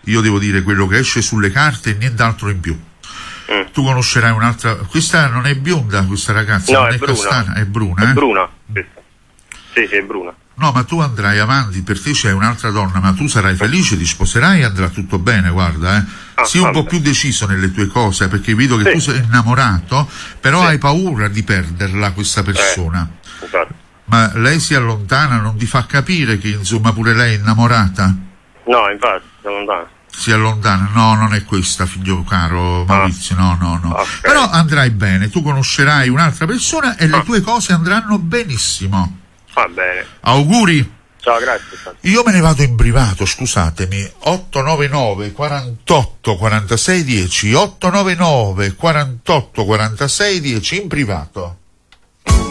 io devo dire quello che esce sulle carte e nient'altro in più. Tu conoscerai un'altra, questa non è bionda questa ragazza, no, non è bruna. castana, è bruna, È bruna, sì, è bruna. No, ma tu andrai avanti, per te c'è un'altra donna, ma tu sarai felice, ti sposerai e andrà tutto bene, guarda, sii un po' più deciso nelle tue cose, perché vedo che tu sei innamorato, però hai paura di perderla questa persona. Esatto. Ma lei si allontana, non ti fa capire che insomma pure lei è innamorata? No, infatti, si allontana. Si allontana, no, non è questa, figlio caro Maurizio, no. Okay. Però andrai bene, tu conoscerai un'altra persona e le tue cose andranno benissimo. Va bene. Auguri. Ciao, grazie. Io me ne vado in privato, scusatemi. 899 48 46 10, 899 48 46 10 in privato.